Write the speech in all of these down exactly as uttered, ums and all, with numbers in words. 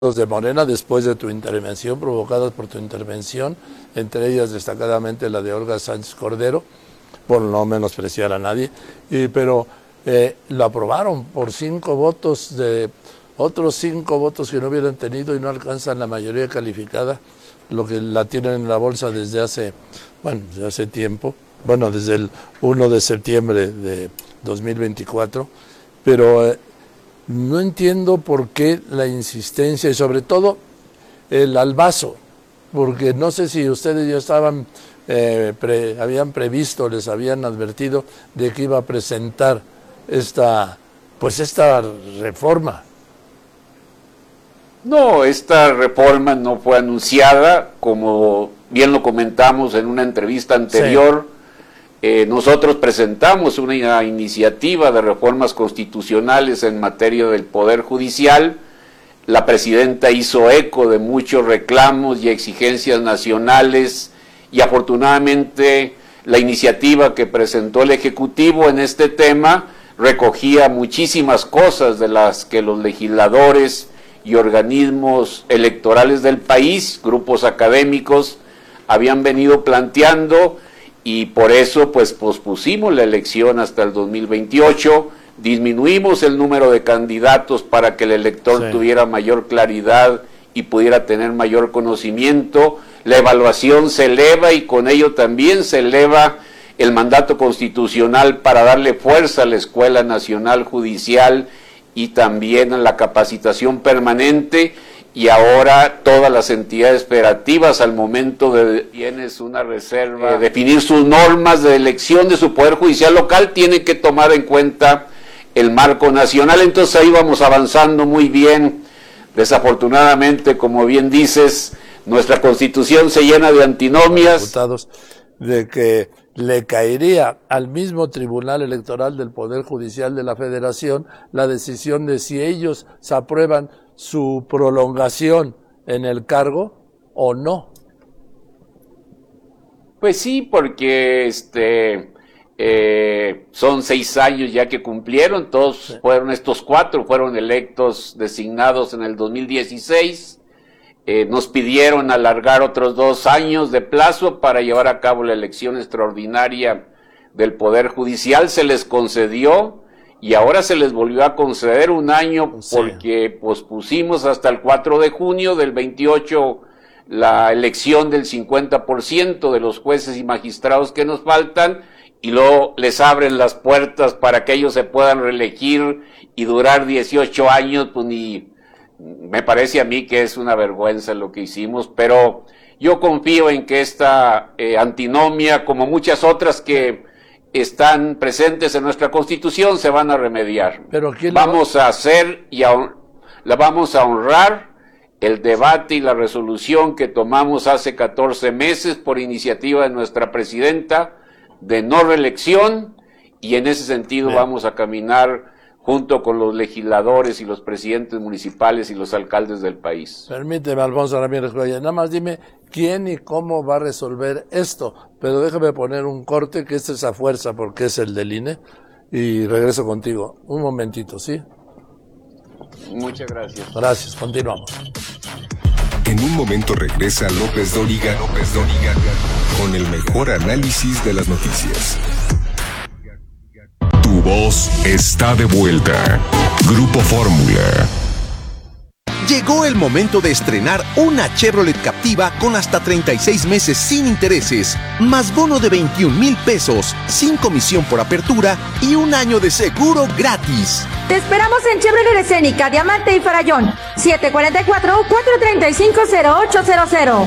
de Morena después de tu intervención, provocadas por tu intervención, entre ellas destacadamente la de Olga Sánchez Cordero, por no menospreciar a nadie, y, pero eh, lo aprobaron por cinco votos de otros cinco votos que no hubieran tenido y no alcanzan la mayoría calificada, lo que la tienen en la bolsa desde hace, bueno, desde hace tiempo, bueno, desde el primero de septiembre de dos mil veinticuatro, pero eh, no entiendo por qué la insistencia y sobre todo el albazo, porque no sé si ustedes ya estaban, eh, pre, habían previsto, les habían advertido de que iba a presentar esta, pues esta reforma. No, esta reforma no fue anunciada, como bien lo comentamos en una entrevista anterior. Sí. Eh, nosotros presentamos una iniciativa de reformas constitucionales en materia del Poder Judicial. La presidenta hizo eco de muchos reclamos y exigencias nacionales y afortunadamente la iniciativa que presentó el Ejecutivo en este tema recogía muchísimas cosas de las que los legisladores y organismos electorales del país, grupos académicos, habían venido planteando. Y por eso pues pospusimos la elección hasta el dos mil veintiocho, disminuimos el número de candidatos para que el elector sí. tuviera mayor claridad y pudiera tener mayor conocimiento, la evaluación se eleva y con ello también se eleva el mandato constitucional para darle fuerza a la Escuela Nacional Judicial y también a la capacitación permanente. Y ahora todas las entidades federativas al momento de tienes una reserva, de definir sus normas de elección de su poder judicial local, tienen que tomar en cuenta el marco nacional. Entonces ahí vamos avanzando muy bien. Desafortunadamente, como bien dices, nuestra Constitución se llena de antinomias. Diputados, de que le caería al mismo Tribunal Electoral del Poder Judicial de la Federación la decisión de si ellos se aprueban su prolongación en el cargo o no. Pues sí, porque este eh, son seis años ya que cumplieron, todos sí. fueron estos cuatro, fueron electos designados en el dos mil dieciséis, eh, nos pidieron alargar otros dos años de plazo para llevar a cabo la elección extraordinaria del Poder Judicial, se les concedió. Y ahora se les volvió a conceder un año porque sí. pospusimos hasta el cuatro de junio del veintiocho la elección del cincuenta por ciento de los jueces y magistrados que nos faltan y luego les abren las puertas para que ellos se puedan reelegir y durar dieciocho años, pues ni, me parece a mí que es una vergüenza lo que hicimos, pero yo confío en que esta eh, antinomia, como muchas otras que están presentes en nuestra Constitución, se van a remediar. Pero ¿quién vamos a hacer y a, la vamos a honrar el debate y la resolución que tomamos hace catorce meses por iniciativa de nuestra presidenta de no reelección, y en ese sentido Bien. vamos a caminar junto con los legisladores y los presidentes municipales y los alcaldes del país. Permíteme, Alfonso Ramírez Cuellar, nada más dime quién y cómo va a resolver esto, pero déjame poner un corte, que este es a fuerza porque es el del I N E, y regreso contigo. Un momentito, ¿sí? Muchas gracias. Gracias, continuamos. En un momento regresa López Dóriga, López Dóriga, con el mejor análisis de las noticias. Tu voz está de vuelta. Grupo Fórmula. Llegó el momento de estrenar una Chevrolet Captiva con hasta treinta y seis meses sin intereses, más bono de veintiún mil pesos, sin comisión por apertura y un año de seguro gratis. Te esperamos en Chevrolet Escénica, Diamante y Farallón, siete cuatro cuatro, cuatro tres cinco, cero ocho cero cero.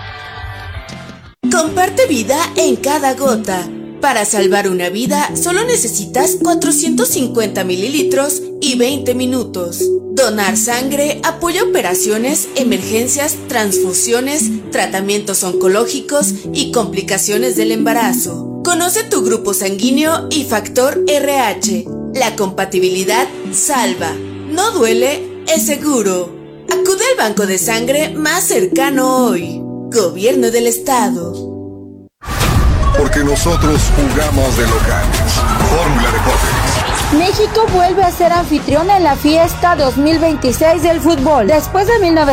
Comparte vida en cada gota. Para salvar una vida, solo necesitas cuatrocientos cincuenta mililitros y veinte minutos. Donar sangre apoya operaciones, emergencias, transfusiones, tratamientos oncológicos y complicaciones del embarazo. Conoce tu grupo sanguíneo y factor R H. La compatibilidad salva. No duele, es seguro. Acude al banco de sangre más cercano hoy. Gobierno del Estado. Porque nosotros jugamos de locales. Fórmula Deportes. México vuelve a ser anfitrión en la fiesta dos mil veintiséis del fútbol. Después de mil novecientos